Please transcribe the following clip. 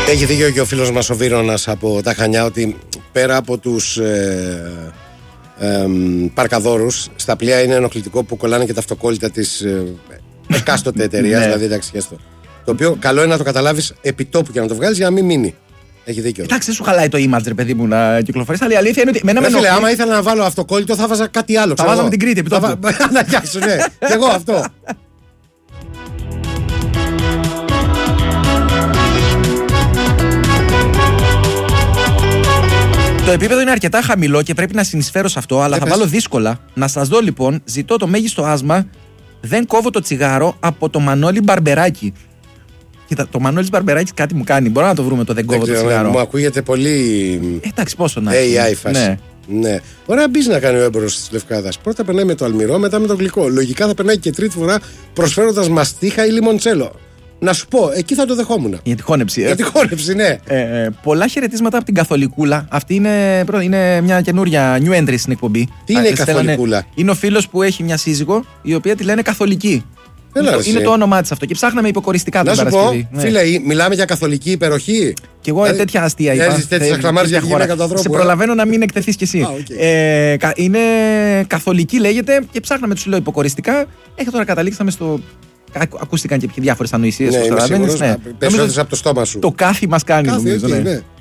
Έχει δίκιο και ο φίλος μας ο Βίρονας από τα Χανιά ότι πέρα από τους παρκαδόρους, στα πλοία είναι ενοχλητικό που κολλάνε και τα αυτοκόλλητα της εκάστοτε εταιρείας, δηλαδή ταξιέστο. Το οποίο καλό είναι να το καταλάβεις επί τόπου και να το βγάλεις για να μην μείνει. Έχει δίκιο. Εντάξει, δεν σου χαλάει το image, ρε παιδί μου, να κυκλοφορείς. Αλλά η αλήθεια είναι ότι. Φίλε, άμα ήθελα να βάλω αυτοκόλλητο, θα βάζα κάτι άλλο. Θα βάζαμε την Κρήτη επί τόπου. Να γιάσου, ναι. Και εγώ αυτό. Το επίπεδο είναι αρκετά χαμηλό και πρέπει να συνεισφέρω σε αυτό, αλλά θα βάλω δύσκολα. Να σας δω λοιπόν, ζητώ το μέγιστο άσμα, δεν κόβω το τσιγάρο από το Μανώλη Μπαρμπεράκη. Κοίτα, το Μανώλη Μπαρμπεράκη κάτι μου κάνει. Μπορώ να το βρούμε το δεν κόβω το τσιγάρο. Μου ακούγεται πολύ. Εντάξει, πόσο να AI φάση. Ναι. Ωραία μπίζ να κάνει ο έμπορος της Λευκάδας. Πρώτα περνάει με το αλμυρό, μετά με το γλυκό. Λογικά θα περνάει και τρίτη φορά προσφέροντας μαστίχα ή λιμοντσέλο. Να σου πω, εκεί θα το δεχόμουν. Για τη χώνεψη. Για τη χώνεψη, ναι. Πολλά χαιρετίσματα από την Καθολικούλα. Αυτή είναι μια καινούρια new entry στην εκπομπή. Τι είναι η Καθολικούλα? Είναι ο φίλος που έχει μια σύζυγο, η οποία τη λένε Καθολική. Είναι το όνομά της αυτό. Και ψάχναμε υποκοριστικά την Παρασκευή. Να σου πω, φίλε, μιλάμε για καθολική υπεροχή. Και εγώ τέτοια αστεία είπα. Σε προλαβαίνω να μην εκτεθείς κι εσύ. Είναι καθολική λέγεται και ψάχναμε, τους λέω, υποκοριστικά. Έχει τώρα καταλήξαμε στο. Ακούστηκαν και διάφορες ανοησίες. Ναι, περισσότερες από το στόμα σου. Το κάθι μας κάνει, νομίζω.